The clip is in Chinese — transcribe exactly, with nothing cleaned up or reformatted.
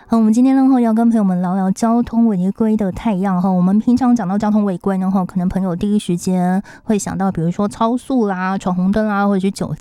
好，我们今天呢要跟朋友们聊聊交通违规的太阳哈。我们平常讲到交通违规呢，可能朋友第一时间会想到，比如说超速啦、闯红灯啦，或者是酒